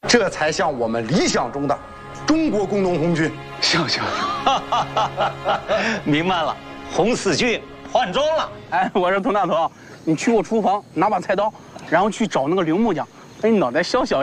这才像我们理想中的中国工农红军。 行，明白了，红四军换装了。 哎，我说佟大头，你去我厨房拿把菜刀，然后去找那个铃木匠。哎，你脑袋小小。